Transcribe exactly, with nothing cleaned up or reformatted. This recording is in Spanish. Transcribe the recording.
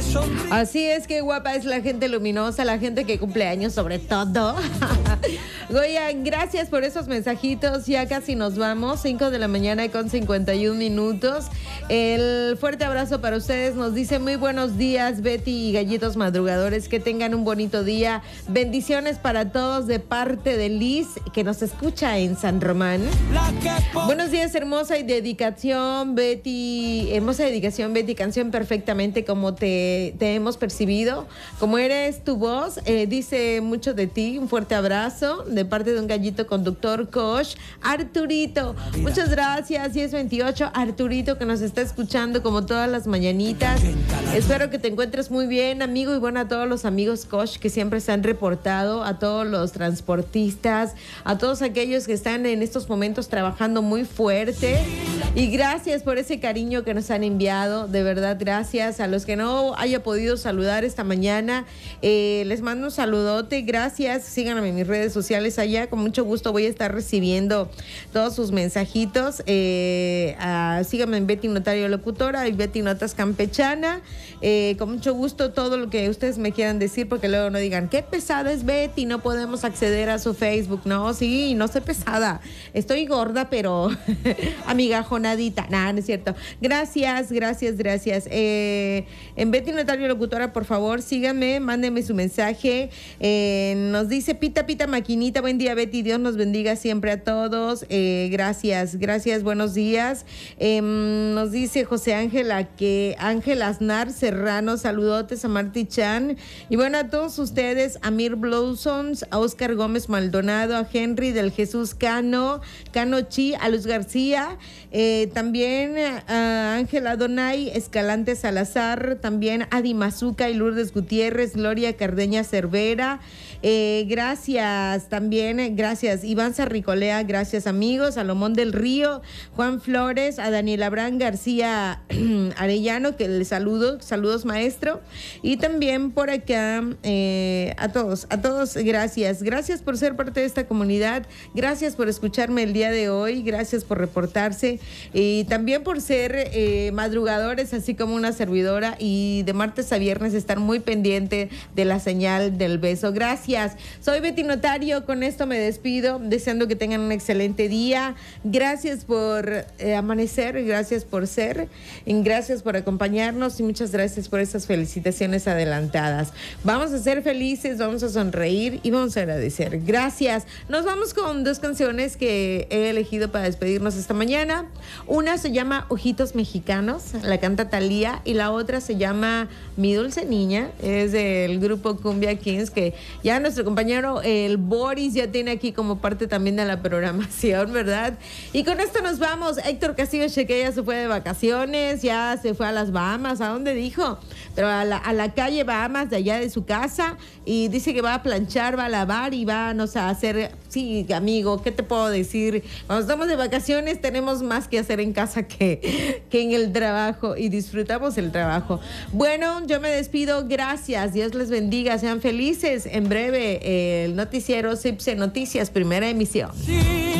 Así es, que guapa es la gente luminosa, la gente que cumple años sobre todo. Goya, gracias por esos mensajitos. Ya casi nos vamos, cinco de la mañana con cincuenta y un minutos. El fuerte abrazo para ustedes. Nos dice muy buenos días, Betty y Gallitos Madrugadores. Que tengan un bonito día. Bendiciones para todos de parte de Liz, que nos escucha en San Román. Buenos días, hermosa y dedicación, Betty. Hermosa dedicación, Betty. Canción perfectamente como te, te hemos percibido. Como eres tu voz, eh, dice mucho de ti. Un fuerte abrazo de parte de un gallito conductor, Kosh. Arturito, muchas gracias. diez veintiocho, Arturito, que nos está escuchando como todas las mañanitas. Espero que te encuentres muy bien, amigo. Y bueno, a todos los amigos Kosh que siempre se han reportado, a todos los transportistas, a todos aquellos que están en estos momentos trabajando muy fuerte. Y gracias por ese cariño que nos han enviado. De verdad, gracias. A los que no haya podido saludar esta mañana, eh, les mando un saludote. Gracias. Síganme en mis redes sociales allá. Con mucho gusto voy a estar recibiendo todos sus mensajitos. Eh, uh, síganme en Betty Notario Locutora y Betty Notas Campechana. Eh, con mucho gusto todo lo que ustedes me quieran decir, porque luego no digan, qué pesada es Betty, no podemos acceder a su Facebook. No, sí, no soy pesada. Estoy gorda, pero amigajonadita. Nada, no es cierto. Gracias, gracias, gracias. Eh, en Betty Notario Locutora, por favor, síganme, mándenme su mensaje. Eh, nos dice Pita Pita Maquinita, buen día, Betty, Dios nos bendiga siempre a todos. Eh, gracias, gracias, buenos días. Eh, nos dice José Ángela, que Ángel Aznar Serrano, saludotes a Marty Chan. Y bueno, a todos ustedes, a Mir Blossoms, a Oscar Gómez Maldonado, a Henry del Jesús Cano, Cano Chi, a Luz García, eh, también a Ángela Donay, Escalante Salazar, también a Dimazuca y Lourdes Gutiérrez, Gloria Cardeña Cervera. Eh, gracias también, gracias Iván Sarricolea, gracias amigos, Salomón del Río, Juan Flores, a Daniel Abraham García Arellano, que le saludo, saludos maestro, y también por acá eh, a todos, a todos gracias, gracias por ser parte de esta comunidad, gracias por escucharme el día de hoy, gracias por reportarse y también por ser eh, madrugadores, así como una servidora, y de martes a viernes estar muy pendiente de la señal del beso. Gracias. Soy Betty Notario, con esto me despido, deseando que tengan un excelente día. Gracias por eh, amanecer, gracias por ser, gracias por acompañarnos y muchas gracias por esas felicitaciones adelantadas. Vamos a ser felices, vamos a sonreír y vamos a agradecer. Gracias. Nos vamos con dos canciones que he elegido para despedirnos esta mañana. Una se llama Ojitos Mexicanos, la canta Thalía, y la otra se llama Mi Dulce Niña, es del grupo Cumbia Kings, que ya nuestro compañero el Boris ya tiene aquí como parte también de la programación, ¿verdad? Y con esto nos vamos. Héctor Castillo Cheque ya se fue de vacaciones, ya se fue a las Bahamas. ¿A dónde dijo? Pero a la, a la calle Bahamas, de allá de su casa, y dice que va a planchar, va a lavar y va, no sé, a hacer... Sí, amigo, ¿qué te puedo decir? Cuando estamos de vacaciones tenemos más que hacer en casa que, que en el trabajo, y disfrutamos el trabajo. Bueno, yo me despido. Gracias. Dios les bendiga. Sean felices. En breve, el noticiero Cipse Noticias, primera emisión. Sí.